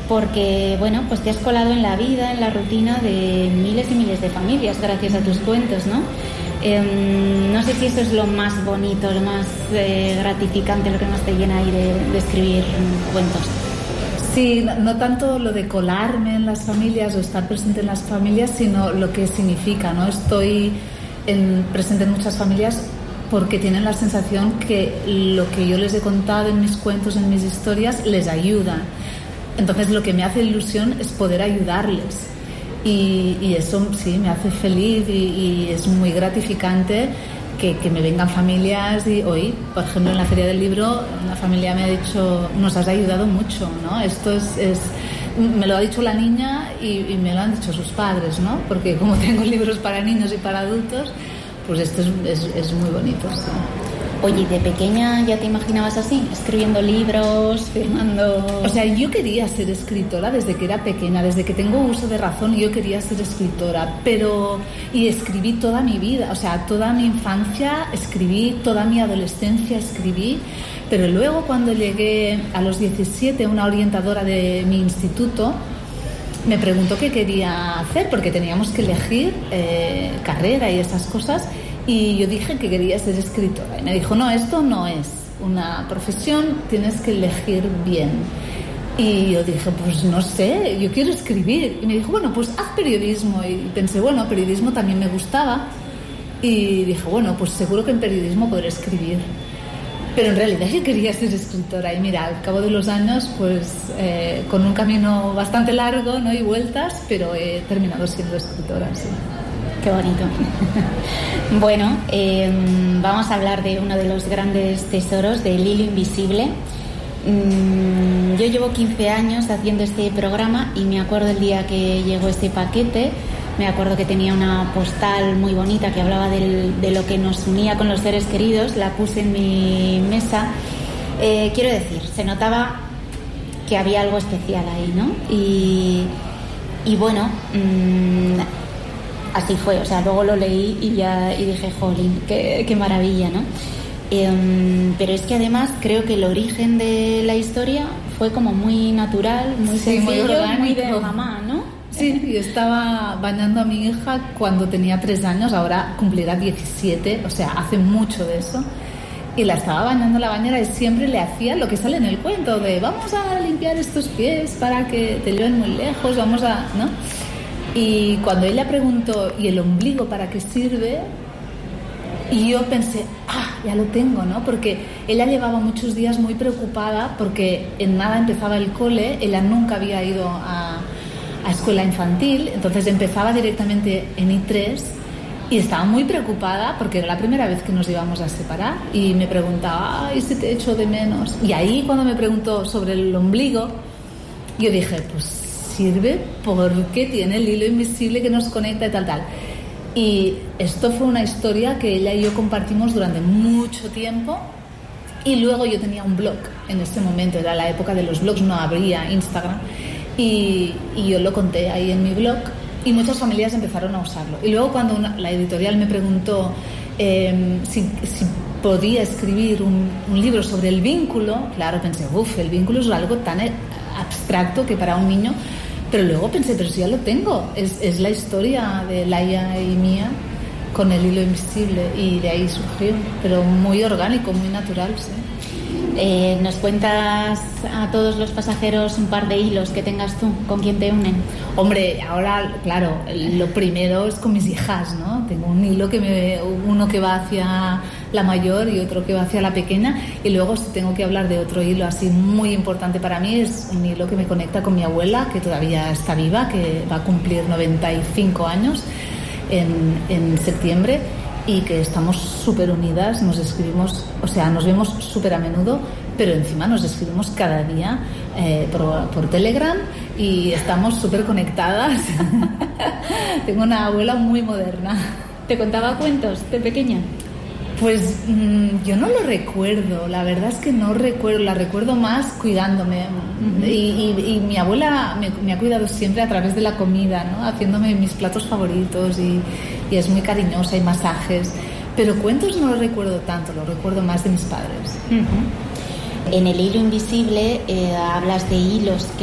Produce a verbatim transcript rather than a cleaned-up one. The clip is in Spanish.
porque, bueno, pues te has colado en la vida, en la rutina de miles y miles de familias gracias a tus cuentos, ¿no? Eh, no sé si eso es lo más bonito, lo más eh, gratificante, lo que más te llena ahí de, de escribir cuentos. Sí, no, no tanto lo de colarme en las familias o estar presente en las familias, sino lo que significa, ¿no? Estoy en, presente en muchas familias porque tienen la sensación que lo que yo les he contado en mis cuentos, en mis historias, les ayuda. Entonces lo que me hace ilusión es poder ayudarles. Y, y eso sí, me hace feliz y, y es muy gratificante que, que me vengan familias y hoy, por ejemplo, en la Feria del Libro, una familia me ha dicho, nos has ayudado mucho, ¿no? Esto es, es me lo ha dicho la niña y, y me lo han dicho sus padres, ¿no? Porque como tengo libros para niños y para adultos, pues esto es, es, es muy bonito, sí. Oye, ¿de pequeña ya te imaginabas así? Escribiendo libros, firmando... O sea, yo quería ser escritora desde que era pequeña, desde que tengo uso de razón yo quería ser escritora, pero... Y escribí toda mi vida, o sea, toda mi infancia escribí, toda mi adolescencia escribí, pero luego cuando llegué a los diecisiete, una orientadora de mi instituto me preguntó qué quería hacer, porque teníamos que elegir eh, carrera y esas cosas, y yo dije que quería ser escritora. Y me dijo, no, esto no es una profesión, tienes que elegir bien. Y yo dije, pues no sé, yo quiero escribir. Y me dijo, bueno, pues haz periodismo. Y pensé, bueno, periodismo también me gustaba. Y dije, bueno, pues seguro que en periodismo podré escribir. Pero en realidad yo quería ser escritora. Y mira, al cabo de los años, pues eh, con un camino bastante largo, ¿no? Y vueltas, pero he terminado siendo escritora, sí. Qué bonito. Bueno, eh, vamos a hablar de uno de los grandes tesoros, del Hilo Invisible. Mm, yo llevo quince años haciendo este programa y me acuerdo el día que llegó este paquete. Me acuerdo que tenía una postal muy bonita que hablaba del, de lo que nos unía con los seres queridos. La puse en mi mesa. Eh, quiero decir, se notaba que había algo especial ahí, ¿no? Y, y bueno... Mmm, así fue, o sea, luego lo leí y ya y dije, jolín, qué, qué maravilla, ¿no? Eh, pero es que además creo que el origen de la historia fue como muy natural, muy sí, sencillo, muy orgánico, muy de mamá, ¿no? Sí, yo estaba bañando a mi hija cuando tenía tres años, ahora cumplirá diecisiete, o sea, hace mucho de eso. Y la estaba bañando en la bañera y siempre le hacía lo que sale en el cuento de vamos a limpiar estos pies para que te lleven muy lejos, vamos a... ¿no? Y cuando ella preguntó, ¿y el ombligo para qué sirve? Y yo pensé, ah, ya lo tengo, ¿no? Porque ella llevaba muchos días muy preocupada porque en nada empezaba el cole, ella nunca había ido a, a escuela infantil, entonces empezaba directamente en I tres y estaba muy preocupada porque era la primera vez que nos íbamos a separar y me preguntaba, ay, si te echo de menos. Y ahí cuando me preguntó sobre el ombligo, yo dije, pues sirve porque tiene el hilo invisible que nos conecta y tal, tal. Y esto fue una historia que ella y yo compartimos durante mucho tiempo y luego yo tenía un blog en ese momento, era la época de los blogs, no habría Instagram y, y yo lo conté ahí en mi blog y muchas familias empezaron a usarlo. Y luego cuando una, la editorial me preguntó eh, si, si podía escribir un, un libro sobre el vínculo, claro, pensé, uff, el vínculo es algo tan abstracto que para un niño... Pero luego pensé, pero si ya lo tengo, es, es la historia de Laia y mía con el hilo invisible y de ahí surgió, pero muy orgánico, muy natural, sí. Eh, ¿Nos cuentas a todos los pasajeros un par de hilos que tengas tú? ¿Con quién te unen? Hombre, ahora, claro, lo primero es con mis hijas, ¿no? Tengo un hilo que me, uno que va hacia la mayor y otro que va hacia la pequeña, y luego si tengo que hablar de otro hilo así muy importante para mí es un hilo que me conecta con mi abuela, que todavía está viva, que va a cumplir noventa y cinco años en, en septiembre, y que estamos súper unidas, nos escribimos, o sea, nos vemos súper a menudo, pero encima nos escribimos cada día eh, por, por Telegram y estamos súper conectadas. Tengo una abuela muy moderna. ¿Te contaba cuentos de pequeña? Pues mmm, yo no lo recuerdo, la verdad es que no recuerdo, la recuerdo más cuidándome. Uh-huh. y, y, y mi abuela me, me ha cuidado siempre a través de la comida, ¿no? Haciéndome mis platos favoritos y, y es muy cariñosa y masajes, pero cuentos no lo recuerdo tanto, lo recuerdo más de mis padres. Uh-huh. En el hilo invisible eh, hablas de hilos